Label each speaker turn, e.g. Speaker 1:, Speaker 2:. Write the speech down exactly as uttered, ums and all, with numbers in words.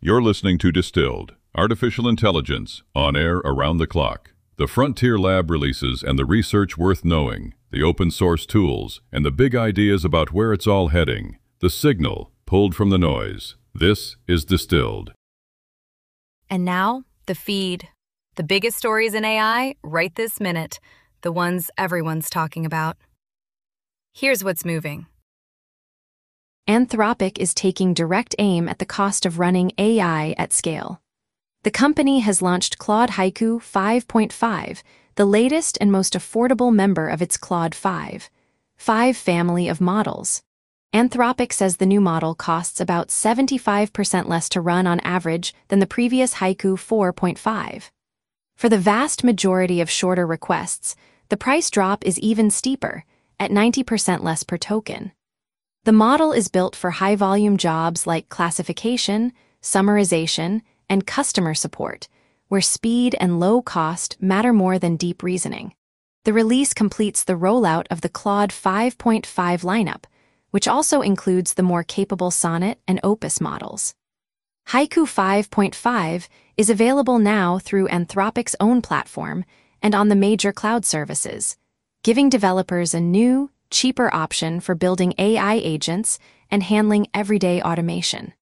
Speaker 1: You're listening to Distilled, Artificial Intelligence, on air around the clock. The Frontier Lab releases and the research worth knowing, the open source tools, and the big ideas about where it's all heading. The signal, pulled from the noise. This is Distilled.
Speaker 2: And now, the feed. The biggest stories in A I right this minute. The ones everyone's talking about. Here's what's moving.
Speaker 3: Anthropic is taking direct aim at the cost of running A I at scale. The company has launched Claude Haiku five point five, the latest and most affordable member of its Claude five. five family of models. Anthropic says the new model costs about seventy-five percent less to run on average than the previous Haiku four point five. For the vast majority of shorter requests, the price drop is even steeper, at ninety percent less per token. The model is built for high-volume jobs like classification, summarization, and customer support, where speed and low cost matter more than deep reasoning. The release completes the rollout of the Claude five point five lineup, which also includes the more capable Sonnet and Opus models. Haiku five point five is available now through Anthropic's own platform and on the major cloud services, giving developers a new, cheaper option for building A I agents and handling everyday automation.